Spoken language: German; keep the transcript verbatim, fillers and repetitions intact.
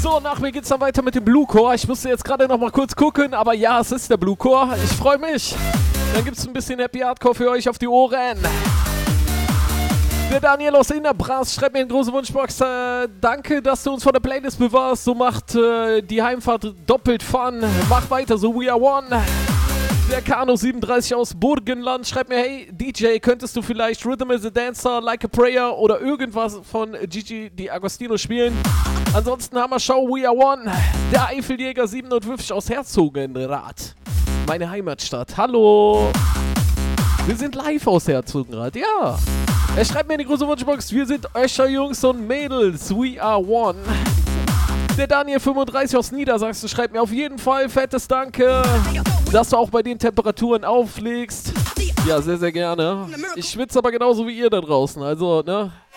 So, nach mir geht's dann weiter mit dem Blue Core. Ich musste jetzt gerade noch mal kurz gucken, aber ja, es ist der Blue Core. Ich freue mich. Dann gibt's ein bisschen Happy Hardcore für euch auf die Ohren. Der Daniel aus Innerbras schreibt mir in große Wunschbox. Äh, danke, dass du uns von der Playlist bewahrst. So macht äh, die Heimfahrt doppelt Fun. Mach weiter, so we are one. Der Kano siebenunddreißig aus Burgenland schreibt mir, hey D J, könntest du vielleicht Rhythm is a Dancer, Like a Prayer oder irgendwas von Gigi D'Agostino spielen? Ansonsten haben wir Show We Are One. Der Eifeljäger siebenundfünfzig aus Herzogenrath. Meine Heimatstadt. Hallo. Wir sind live aus Herzogenrath, ja. Er schreibt mir in die große Wunschbox, wir sind Öscher Jungs und Mädels. We are one. Der Daniel fünfunddreißig aus Niedersachsen schreibt mir auf jeden Fall fettes Danke, dass du auch bei den Temperaturen auflegst. Ja, sehr, sehr gerne. Ich schwitze aber genauso wie ihr da draußen. Also, ne?